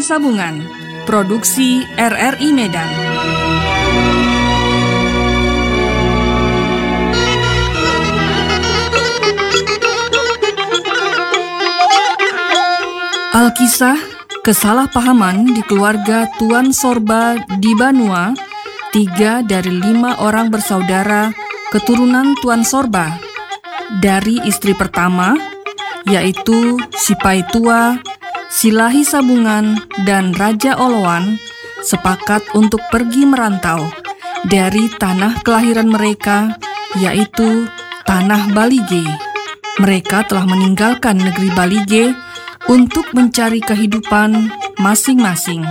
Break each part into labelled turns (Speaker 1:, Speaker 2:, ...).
Speaker 1: Silahi Sabungan, produksi RRI Medan. Alkisah kesalahpahaman di keluarga Tuan Sorba di Banua, 3 dari 5 orang bersaudara keturunan Tuan Sorba. Dari istri pertama, yaitu Sipai Tua, Silahi Sabungan, dan Raja Oloan, sepakat untuk pergi merantau dari tanah kelahiran mereka, yaitu tanah Balige. Mereka telah meninggalkan negeri Balige untuk mencari kehidupan masing-masing.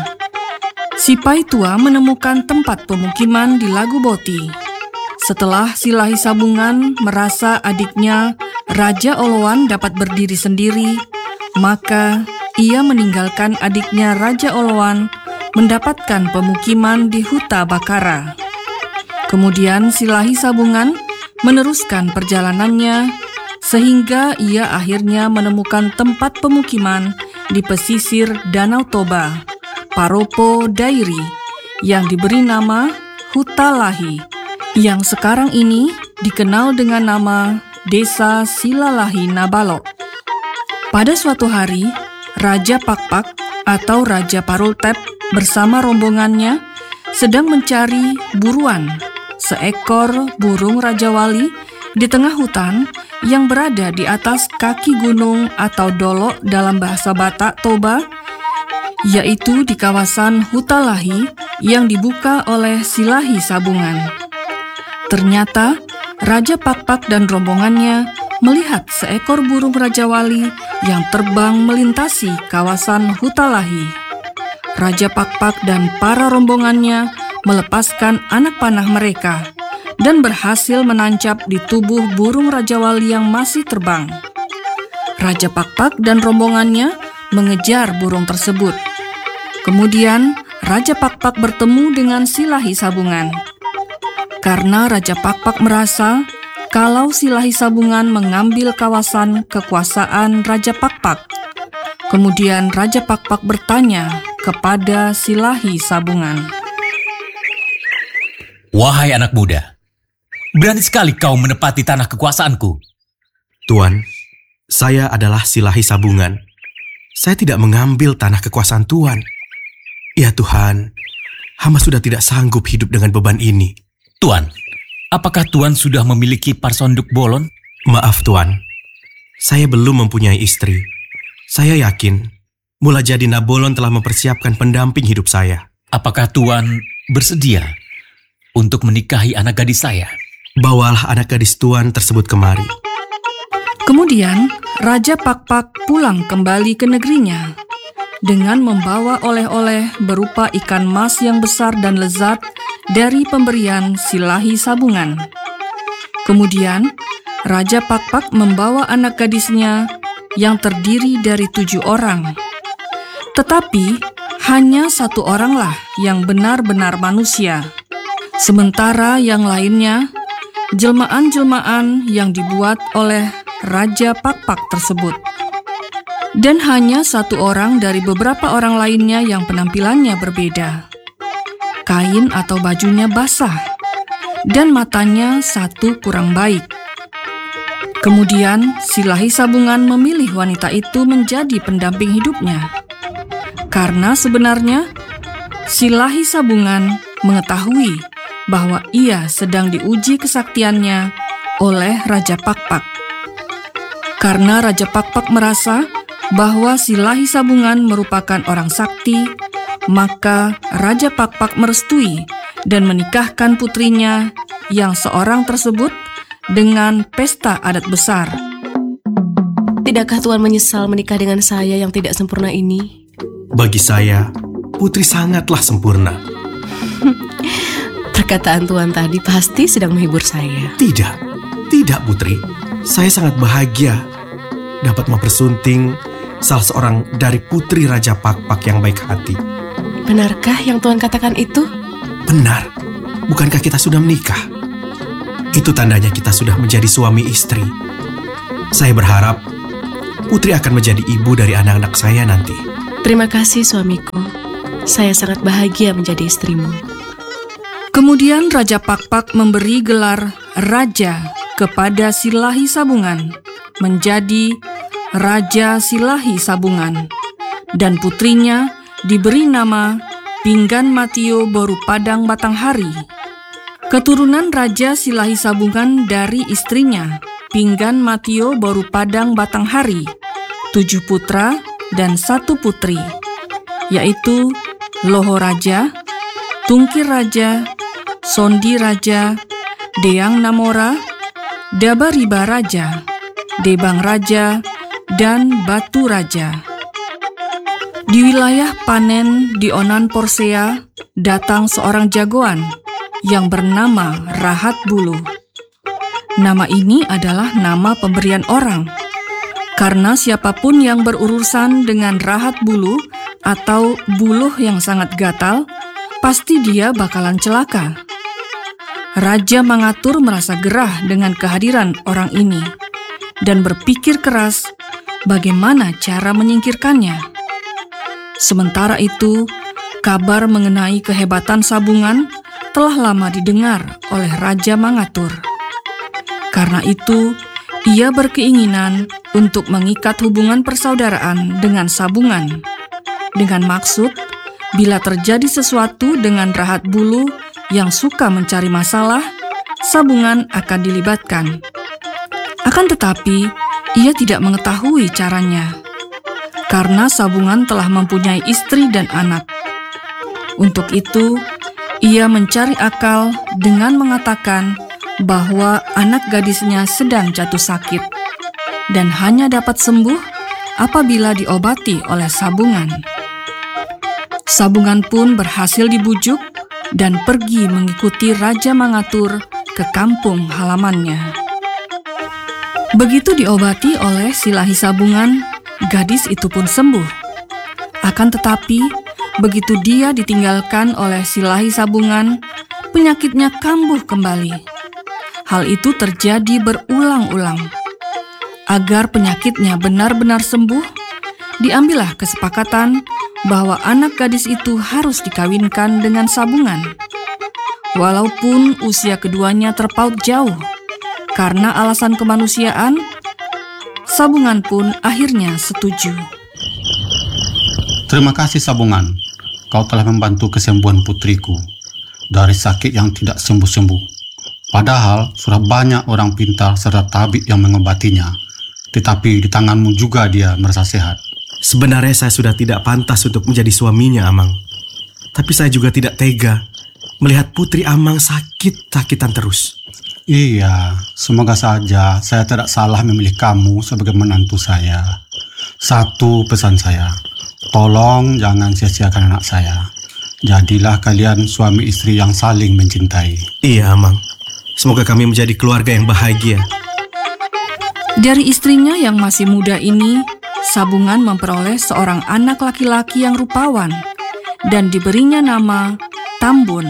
Speaker 1: Sipai Tua menemukan tempat pemukiman di Lagu Boti. Setelah Silahi Sabungan merasa adiknya Raja Oloan dapat berdiri sendiri, maka ia meninggalkan adiknya Raja Oloan mendapatkan pemukiman di Huta Bakara. Kemudian Silahi Sabungan meneruskan perjalanannya sehingga ia akhirnya menemukan tempat pemukiman di pesisir Danau Toba, Paropo Dairi, yang diberi nama Huta Lahi, yang sekarang ini dikenal dengan nama Desa Silalahi Nabalok. Pada suatu hari, Raja Pakpak atau Raja Parultep bersama rombongannya sedang mencari buruan, seekor burung rajawali di tengah hutan yang berada di atas kaki gunung atau dolok dalam bahasa Batak Toba, yaitu di kawasan Huta Lahi yang dibuka oleh Silahi Sabungan. Ternyata Raja Pakpak dan rombongannya melihat seekor burung rajawali yang terbang melintasi kawasan Huta Lahi. Raja Pakpak dan para rombongannya melepaskan anak panah mereka dan berhasil menancap di tubuh burung rajawali yang masih terbang. Raja Pakpak dan rombongannya mengejar burung tersebut. Kemudian Raja Pakpak bertemu dengan Silahi Sabungan. Karena Raja Pakpak merasa kalau Silahi Sabungan mengambil kawasan kekuasaan Raja Pakpak. Kemudian Raja Pakpak bertanya kepada Silahi Sabungan,
Speaker 2: "Wahai anak muda, berani sekali kau menepati tanah kekuasaanku."
Speaker 3: "Tuan, saya adalah Silahi Sabungan. Saya tidak mengambil tanah kekuasaan Tuan. Ya Tuhan, hamba sudah tidak sanggup hidup dengan beban ini."
Speaker 2: "Tuan, apakah Tuan sudah memiliki parsonduk bolon?"
Speaker 3: "Maaf Tuan, saya belum mempunyai istri. Saya yakin Mula Jadi Nabolon telah mempersiapkan pendamping hidup saya."
Speaker 2: "Apakah Tuan bersedia untuk menikahi anak gadis saya?"
Speaker 3: "Bawalah anak gadis Tuan tersebut kemari."
Speaker 1: Kemudian Raja Pakpak pulang kembali ke negerinya dengan membawa oleh-oleh berupa ikan mas yang besar dan lezat dari pemberian Silahi Sabungan. Kemudian Raja Pakpak membawa anak gadisnya yang terdiri dari 7 orang. Tetapi hanya 1 oranglah yang benar-benar manusia, sementara yang lainnya jelmaan-jelmaan yang dibuat oleh Raja Pakpak tersebut. Dan hanya 1 orang dari beberapa orang lainnya yang penampilannya berbeda. Kain atau bajunya basah, dan matanya 1 kurang baik. Kemudian Silahi Sabungan memilih wanita itu menjadi pendamping hidupnya. Karena sebenarnya Silahi Sabungan mengetahui bahwa ia sedang diuji kesaktiannya oleh Raja Pakpak. Karena Raja Pakpak merasa bahwa Silahi Sabungan merupakan orang sakti, maka Raja Pakpak merestui dan menikahkan putrinya yang seorang tersebut dengan pesta adat besar.
Speaker 4: "Tidakkah Tuan menyesal menikah dengan saya yang tidak sempurna ini?"
Speaker 3: "Bagi saya, putri sangatlah sempurna."
Speaker 4: Perkataan Tuan tadi pasti sedang menghibur saya.
Speaker 3: Tidak putri. Saya sangat bahagia dapat mempersunting salah seorang dari putri Raja Pakpak yang baik hati.
Speaker 4: Benarkah yang Tuan katakan itu?
Speaker 3: Benar. Bukankah kita sudah menikah? Itu tandanya kita sudah menjadi suami istri. Saya berharap putri akan menjadi ibu dari anak-anak saya nanti.
Speaker 4: Terima kasih suamiku. Saya sangat bahagia menjadi istrimu.
Speaker 1: Kemudian Raja Pakpak memberi gelar Raja kepada Silahi Sabungan, menjadi Raja Silahi Sabungan, dan putrinya diberi nama Pinggan Matio Boru Padang Batanghari. Keturunan Raja Silahi Sabungan dari istrinya Pinggan Matio Boru Padang Batanghari, 7 putra dan 1 putri, yaitu Loho Raja, Tungkir Raja, Sondi Raja, Deang Namora, Dabariba Raja, Debang Raja, dan Batu Raja. Di wilayah panen di Onan Porsea datang seorang jagoan yang bernama Rahat Bulu. Nama ini adalah nama pemberian orang, karena siapapun yang berurusan dengan Rahat Bulu atau buluh yang sangat gatal, pasti dia bakalan celaka. Raja Mangatur merasa gerah dengan kehadiran orang ini dan berpikir keras bagaimana cara menyingkirkannya. Sementara itu, kabar mengenai kehebatan Sabungan telah lama didengar oleh Raja Mangatur. Karena itu, ia berkeinginan untuk mengikat hubungan persaudaraan dengan Sabungan, dengan maksud bila terjadi sesuatu dengan Rahat Bulu yang suka mencari masalah, Sabungan akan dilibatkan. Akan tetapi, ia tidak mengetahui caranya, karena Sabungan telah mempunyai istri dan anak. Untuk itu, ia mencari akal dengan mengatakan bahwa anak gadisnya sedang jatuh sakit dan hanya dapat sembuh apabila diobati oleh Sabungan. Sabungan pun berhasil dibujuk dan pergi mengikuti Raja Mangatur ke kampung halamannya. Begitu diobati oleh Silahi Sabungan, gadis itu pun sembuh. Akan tetapi, begitu dia ditinggalkan oleh Silahi Sabungan, penyakitnya kambuh kembali. Hal itu terjadi berulang-ulang. Agar penyakitnya benar-benar sembuh, diambillah kesepakatan bahwa anak gadis itu harus dikawinkan dengan Sabungan. Walaupun usia keduanya terpaut jauh, karena alasan kemanusiaan, Sabungan pun akhirnya setuju.
Speaker 5: Terima kasih Sabungan, kau telah membantu kesembuhan putriku dari sakit yang tidak sembuh-sembuh. Padahal sudah banyak orang pintar serta tabib yang mengobatinya, tetapi di tanganmu juga dia merasa sehat.
Speaker 3: Sebenarnya saya sudah tidak pantas untuk menjadi suaminya, Amang. Tapi saya juga tidak tega melihat putri Amang sakit-sakitan terus.
Speaker 5: Iya, semoga saja saya tidak salah memilih kamu sebagai menantu saya. Satu pesan saya, tolong jangan sia-siakan anak saya. Jadilah kalian suami istri yang saling mencintai.
Speaker 3: Iya, Amang. Semoga kami menjadi keluarga yang bahagia.
Speaker 1: Dari istrinya yang masih muda ini, Sabungan memperoleh seorang anak laki-laki yang rupawan dan diberinya nama Tambun.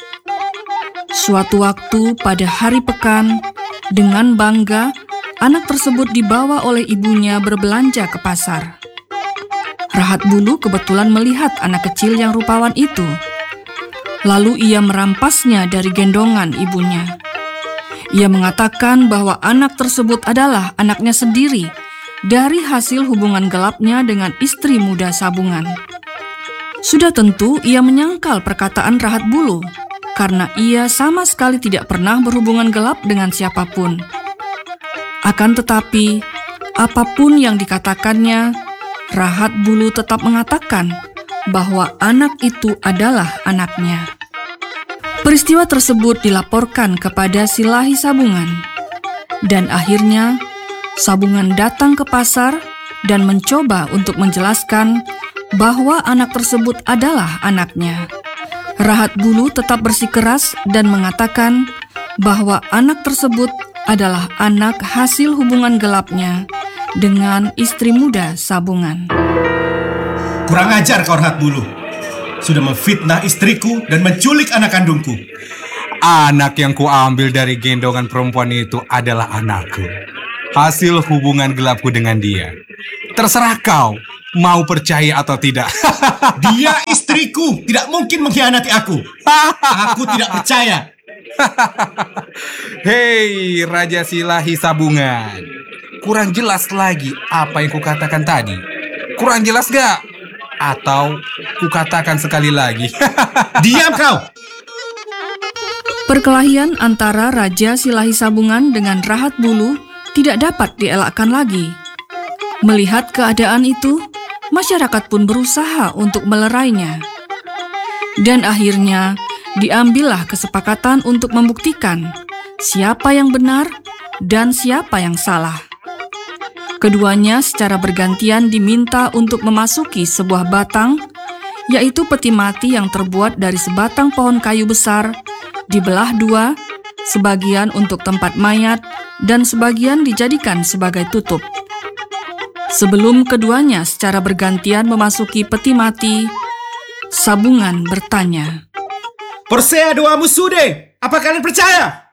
Speaker 1: Suatu waktu pada hari pekan, dengan bangga, anak tersebut dibawa oleh ibunya berbelanja ke pasar. Rahat Bulu kebetulan melihat anak kecil yang rupawan itu. Lalu ia merampasnya dari gendongan ibunya. Ia mengatakan bahwa anak tersebut adalah anaknya sendiri dari hasil hubungan gelapnya dengan istri muda Sabungan. Sudah tentu ia menyangkal perkataan Rahat Bulu, karena ia sama sekali tidak pernah berhubungan gelap dengan siapapun. Akan tetapi, apapun yang dikatakannya, Rahat Bulu tetap mengatakan bahwa anak itu adalah anaknya. Peristiwa tersebut dilaporkan kepada Silahi Sabungan, dan akhirnya Sabungan datang ke pasar dan mencoba untuk menjelaskan bahwa anak tersebut adalah anaknya. Rahat Bulu tetap bersikeras dan mengatakan bahwa anak tersebut adalah anak hasil hubungan gelapnya dengan istri muda Sabungan.
Speaker 3: Kurang ajar kau, Rahat Bulu. Sudah memfitnah istriku dan menculik anak kandungku.
Speaker 6: Anak yang kuambil dari gendongan perempuan itu adalah anakku. Hasil hubungan gelapku dengan dia. Terserah kau mau percaya atau tidak.
Speaker 7: Dia istriku, tidak mungkin mengkhianati aku. Aku tidak percaya.
Speaker 6: Hei, Raja Silahi Sabungan. Kurang jelas lagi apa yang kukatakan tadi. Kurang jelas gak? Atau kukatakan sekali lagi.
Speaker 7: Diam kau!
Speaker 1: Perkelahian antara Raja Silahi Sabungan dengan Rahat Bulu tidak dapat dielakkan lagi. Melihat keadaan itu, masyarakat pun berusaha untuk melerainya. Dan akhirnya, diambillah kesepakatan untuk membuktikan siapa yang benar dan siapa yang salah. Keduanya secara bergantian diminta untuk memasuki sebuah batang, yaitu peti mati yang terbuat dari sebatang pohon kayu besar, dibelah dua, sebagian untuk tempat mayat dan sebagian dijadikan sebagai tutup. Sebelum keduanya secara bergantian memasuki peti mati, Sabungan bertanya,
Speaker 7: Persea dua musude, apa kalian percaya?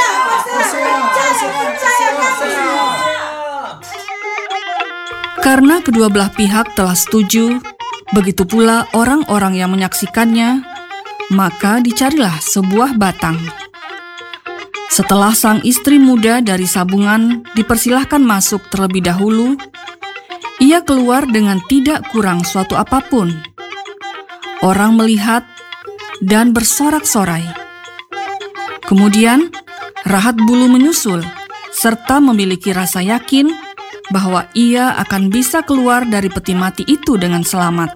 Speaker 1: Karena kedua belah pihak telah setuju, begitu pula orang-orang yang menyaksikannya, maka dicarilah sebuah batang. Setelah sang istri muda dari Sabungan dipersilahkan masuk terlebih dahulu, ia keluar dengan tidak kurang suatu apapun. Orang melihat dan bersorak-sorai. Kemudian, Rahat Bulu menyusul, serta memiliki rasa yakin bahwa ia akan bisa keluar dari peti mati itu dengan selamat.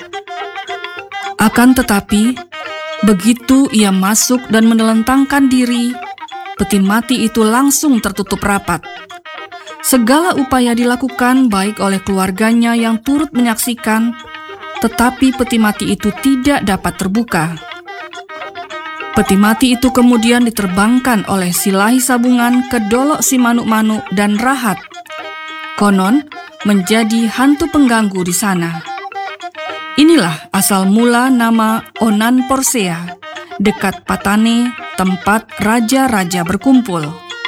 Speaker 1: Akan tetapi, begitu ia masuk dan menelentangkan diri, peti mati itu langsung tertutup rapat. Segala upaya dilakukan baik oleh keluarganya yang turut menyaksikan, tetapi peti mati itu tidak dapat terbuka. Peti mati itu kemudian diterbangkan oleh Silahi Sabungan ke Dolok si Manuk-Manuk dan Rahat. Konon menjadi hantu pengganggu di sana. Inilah asal mula nama Onan Porsea, dekat Patane, tempat raja-raja berkumpul.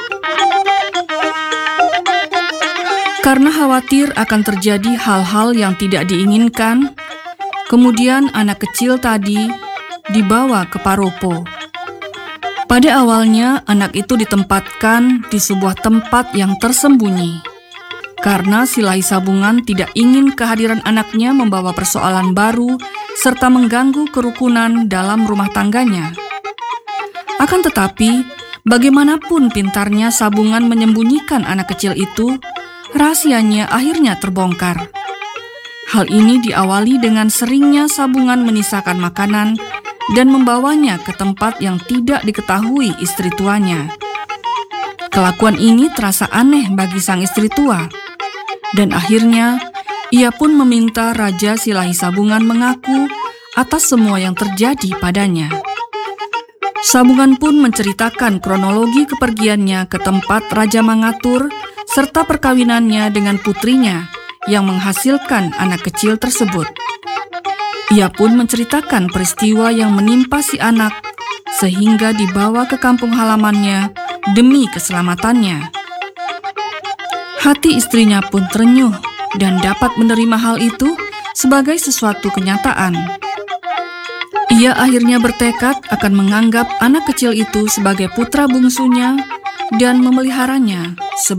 Speaker 1: Karena khawatir akan terjadi hal-hal yang tidak diinginkan, kemudian anak kecil tadi dibawa ke Paropo. Pada awalnya, anak itu ditempatkan di sebuah tempat yang tersembunyi. Karena Silahi Sabungan tidak ingin kehadiran anaknya membawa persoalan baru serta mengganggu kerukunan dalam rumah tangganya. Akan tetapi, bagaimanapun pintarnya Sabungan menyembunyikan anak kecil itu, rahasianya akhirnya terbongkar. Hal ini diawali dengan seringnya Sabungan menyisakan makanan dan membawanya ke tempat yang tidak diketahui istri tuanya. Kelakuan ini terasa aneh bagi sang istri tua. Dan akhirnya, ia pun meminta Raja Silahi Sabungan mengaku atas semua yang terjadi padanya. Sabungan pun menceritakan kronologi kepergiannya ke tempat Raja Mangatur serta perkawinannya dengan putrinya yang menghasilkan anak kecil tersebut. Ia pun menceritakan peristiwa yang menimpa si anak sehingga dibawa ke kampung halamannya demi keselamatannya. Hati istrinya pun terenyuh dan dapat menerima hal itu sebagai sesuatu kenyataan. Ia akhirnya bertekad akan menganggap anak kecil itu sebagai putra bungsunya dan memeliharanya sebagai